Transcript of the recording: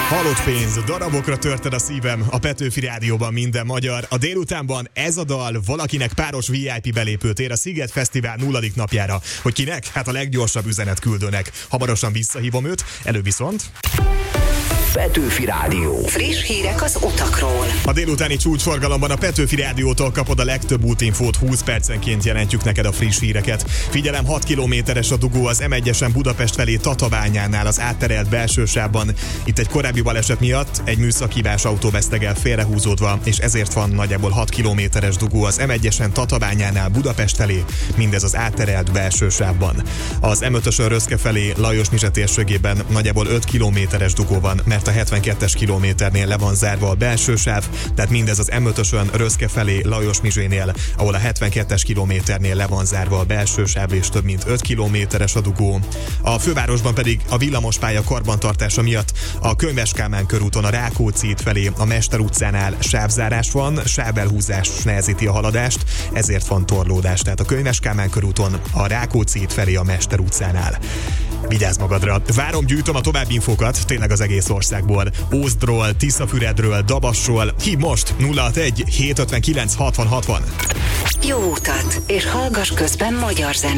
Halott pénz, darabokra törted a szívem, a Petőfi Rádióban minden magyar. A délutánban ez a dal valakinek páros VIP belépőt ér a Sziget Fesztivál 0. napjára. Hogy kinek? Hát a leggyorsabb üzenetküldőnek. Hamarosan visszahívom őt, előbb viszont... Petőfi Rádió. Friss hírek az utakról. A délutáni csúcsforgalomban a Petőfi Rádiótól kapod a legtöbb útinfót, 20 percenként jelentjük neked a friss híreket. Figyelem, 6 kilométeres a dugó az M1-esen Budapest felé Tatabányánál az átterelt belső sávban. Itt egy korábbi baleset miatt egy műszakívás autó vesztegel félrehúzódva, és ezért van nagyjából 6 kilométeres dugó az M1-esen Tatabányánál Budapest felé, mindez az átterelt belső sávban. Az M5-ösön Röszke felé Lajos-Mizse térségében nagyjából 5 kilométeres dugó van, mert a 72-es kilométernél le van zárva a belső sáv, tehát mindez az M5-ösön Röszke felé Lajos-Mizsénél, ahol a 72-es kilométernél le van zárva a belső sáv, és több mint 5 kilométeres a dugó. A fővárosban pedig a villamospálya karbantartása miatt a Könyves Kálmán körúton a Rákóczi híd felé a Mester utcánál sávzárás van, sávelhúzás nehezíti a haladást, ezért van torlódás, tehát a Könyves Kálmán körúton a Rákóczi híd felé a Mester utcánál. Vigyázz magadra! Várom, gyűjtöm a további infókat, tényleg az egész országból. Ózdról, Tiszafüredről, Dabasról. Hív most 061 759 60 60. Jó utat, és hallgass közben magyar zenét.